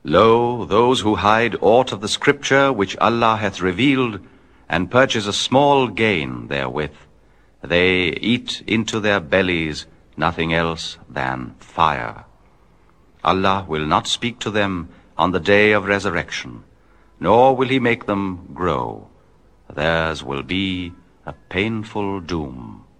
Lo, those who hide aught of the scripture which Allah hath revealed, and purchase a small gain therewith, they eat into their bellies nothing else than fire. Allah will not speak to them on the day of resurrection, nor will he make them grow. Theirs will be a painful doom.